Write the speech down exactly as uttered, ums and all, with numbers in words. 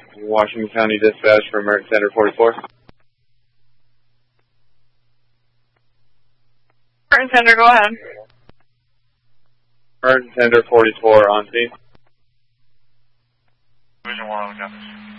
Washington County Dispatch for Emergency Center forty-four. Emergency Center, go ahead. Emergency Center forty-four on scene. Division one, copy.